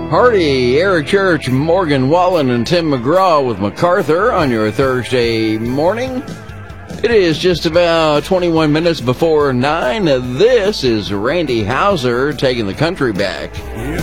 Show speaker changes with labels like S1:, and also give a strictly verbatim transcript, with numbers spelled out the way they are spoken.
S1: Hardy, Eric Church, Morgan Wallen, and Tim McGraw with MacArthur on your Thursday morning. It is just about twenty-one minutes before nine. This is Randy Houser taking the country back.